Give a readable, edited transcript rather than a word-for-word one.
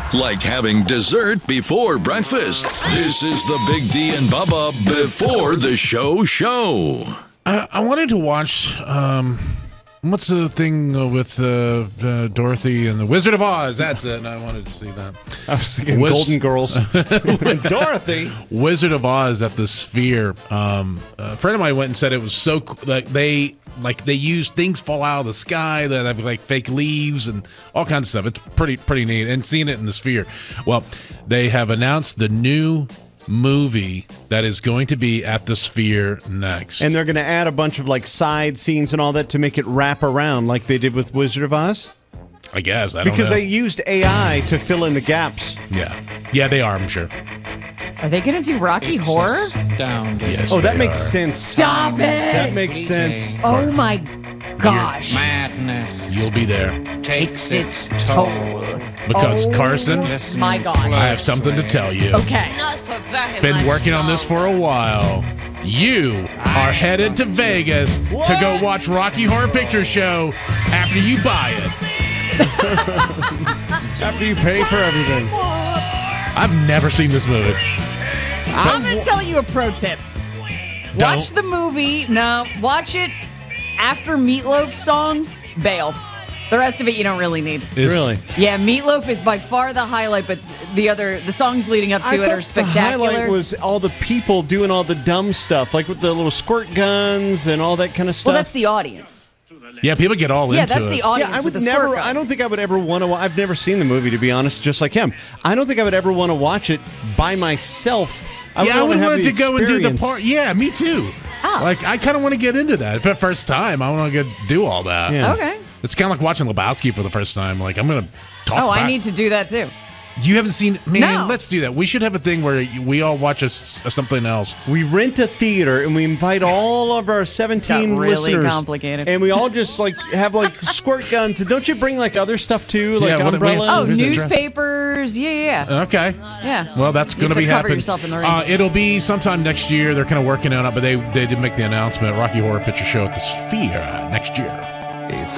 Like having dessert before breakfast. This is the Big D and Bubba Before the Show show. I wanted to watch, what's the thing with Dorothy and the Wizard of Oz? That's it. I wanted to see that. I was thinking Golden Girls. Dorothy. Wizard of Oz at the Sphere. A friend of mine went and said it was so cool. They use things fall out of the sky that have like fake leaves and all kinds of stuff. It's pretty neat. And seeing it in the Sphere. Well, they have announced the new movie that is going to be at the Sphere next. And they're going to add a bunch of like side scenes and all that to make it wrap around like they did with Wizard of Oz? I guess. I don't know. Because they used AI to fill in the gaps. Yeah, they are, I'm sure. Are they going to do Rocky Horror? Yes, that makes sense. Stop it! That makes sense. Oh my gosh. Madness You'll be there. takes its toll. Because Carson, My gosh. I have something to tell you. Okay. Been working on this for a while. You are headed to Vegas to go watch Rocky Horror Picture Show after you buy it. After you pay for everything. I've never seen this movie. I'm going to tell you a pro tip. Watch the movie. No, watch it after Meatloaf's song, bail. The rest of it you don't really need. Really? Yeah, Meatloaf is by far the highlight, but the songs leading up to it are spectacular. The highlight was all the people doing all the dumb stuff, like with the little squirt guns and all that kind of stuff. Well, that's the audience. Yeah, people get all into it. Yeah, that's the audience I with would the never. squirt guns. I don't think I would ever want to. I've never seen the movie, to be honest. Just like him, I don't think I would ever want to watch it by myself. I would want to go and do the experience. part. Yeah, me too. Oh. Like, I kind of want to get into that. For the first time, I want to do all that. Yeah. Okay. It's kind of like watching Lebowski for the first time. Like, I'm going to talk Oh, back. I need to do that too. You haven't seen... Man, No. let's do that. We should have a thing where we all watch something else. We rent a theater and we invite all of our 17 really listeners. complicated. And we all just like have like squirt guns. And don't you bring like other stuff too, like Yeah, what- umbrellas? Oh, Who's the dress? newspapers. Yeah. Okay. Yeah. Well, that's You going have to be cover happening. yourself in the ring. It'll be sometime next year. They're kind of working on it, but they did make the announcement. Rocky Horror Picture Show at the Sphere next year. It's